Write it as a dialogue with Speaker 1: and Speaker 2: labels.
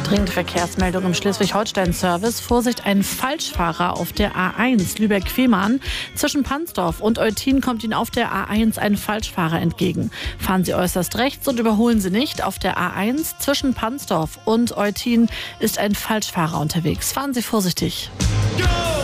Speaker 1: Dringende Verkehrsmeldung im Schleswig-Holstein-Service. Vorsicht, ein Falschfahrer auf der A1 Lübeck-Fehmarn. Zwischen Pansdorf und Eutin kommt Ihnen auf der A1 ein Falschfahrer entgegen. Fahren Sie äußerst rechts und überholen Sie nicht. Auf der A1 zwischen Pansdorf und Eutin ist ein Falschfahrer unterwegs. Fahren Sie vorsichtig.